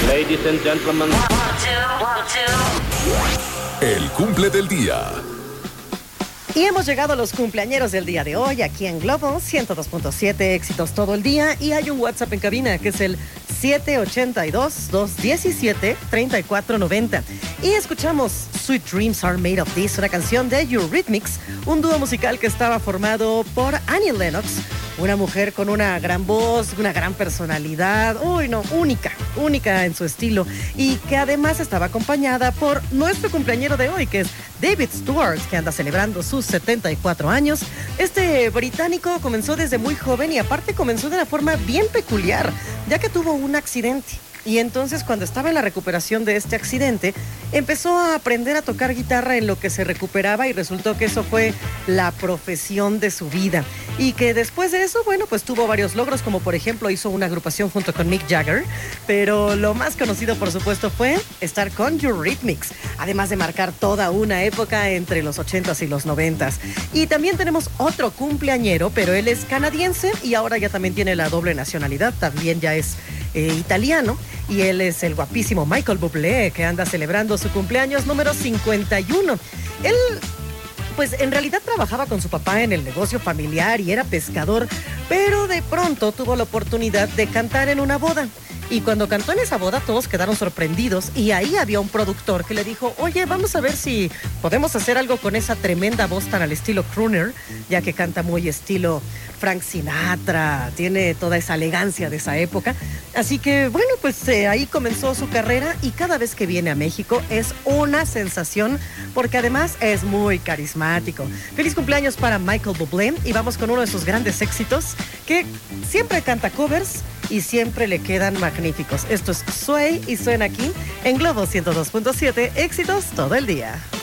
Ladies and gentlemen. El cumple del día. Y hemos llegado a los cumpleañeros del día de hoy aquí en Globo 102.7, éxitos todo el día. Y hay un WhatsApp en cabina que es el 782-217-3490. Y escuchamos Sweet Dreams Are Made of This, una canción de Eurythmics, un dúo musical que estaba formado por Annie Lennox, una mujer con una gran voz, una gran personalidad, única en su estilo, y que además estaba acompañada por nuestro cumpleañero de hoy, que es David Stewart, que anda celebrando sus 74 años. Este británico comenzó desde muy joven y aparte comenzó de una forma bien peculiar, ya que tuvo un accidente. Y entonces, cuando estaba en la recuperación de este accidente, empezó a aprender a tocar guitarra en lo que se recuperaba y resultó que eso fue la profesión de su vida. Y que después de eso, pues tuvo varios logros, como por ejemplo hizo una agrupación junto con Mick Jagger, pero lo más conocido, por supuesto, fue estar con Eurythmics, además de marcar toda una época entre los 80s y los 90s. Y también tenemos otro cumpleañero, pero él es canadiense y ahora ya también tiene la doble nacionalidad, también ya es italiano, y él es el guapísimo Michael Bublé, que anda celebrando su cumpleaños número 51. Él, pues en realidad trabajaba con su papá en el negocio familiar y era pescador, pero de pronto tuvo la oportunidad de cantar en una boda. Y cuando cantó en esa boda todos quedaron sorprendidos y ahí había un productor que le dijo: oye, vamos a ver si podemos hacer algo con esa tremenda voz tan al estilo crooner, ya que canta muy estilo Frank Sinatra, tiene toda esa elegancia de esa época. Así que pues ahí comenzó su carrera y cada vez que viene a México es una sensación porque además es muy carismático. Feliz cumpleaños para Michael Bublé y vamos con uno de sus grandes éxitos que siempre canta covers y siempre le quedan magníficos. Esto es Sway y suena aquí en Globo 102.7, éxitos todo el día.